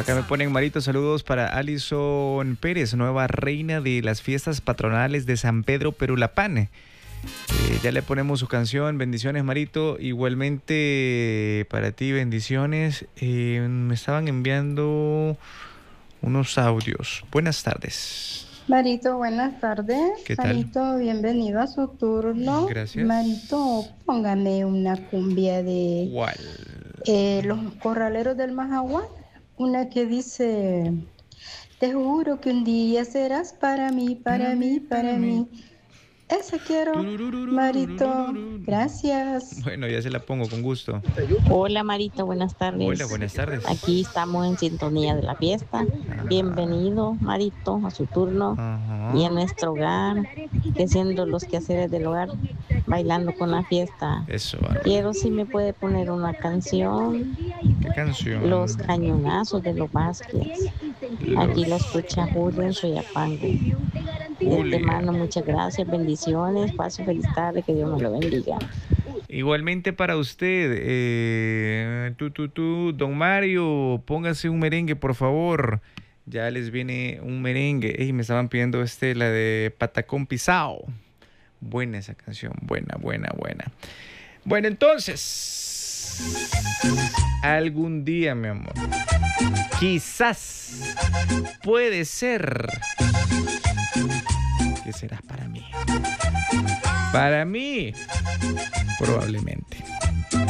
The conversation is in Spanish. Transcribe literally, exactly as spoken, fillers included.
acá me ponen, Marito, saludos para Alison Pérez, nueva reina de las fiestas patronales de San Pedro Perulapán. Eh, ya le ponemos su canción. Bendiciones, Marito. Igualmente para ti, bendiciones. Eh, me estaban enviando unos audios. Buenas tardes. Marito, buenas tardes. ¿Qué tal? Marito, bienvenido a su turno. Gracias. Marito, póngame una cumbia de ¿Cuál? eh, Los Corraleros del Majagual. Una que dice, te juro que un día serás para mí, para mí, para mí. Esa quiero, Marito. Gracias. Bueno, ya se la pongo con gusto. Hola Marito, buenas tardes. Hola, buenas tardes. Aquí estamos en sintonía de la fiesta. Bienvenido Marito a su turno. Ajá. Y a nuestro hogar, que siendo los quehaceres del hogar, bailando con la fiesta. Eso, bárbaro. Quiero si me puede poner una canción, ¿Qué canción? Los Cañonazos de los Vázquez. Aquí lo escucha Julio en Soyapango. De antemano, muchas gracias, bendiciones, pase feliz tarde, que Dios me lo bendiga. Igualmente para usted, eh, tú, tú, tú, don Mario, póngase un merengue, por favor. Ya les viene un merengue. Ey, me estaban pidiendo este, la de Patacón Pisao. Buena esa canción, buena, buena, buena. Bueno, entonces, algún día, mi amor, quizás, puede ser, que serás para mí. Para mí, probablemente.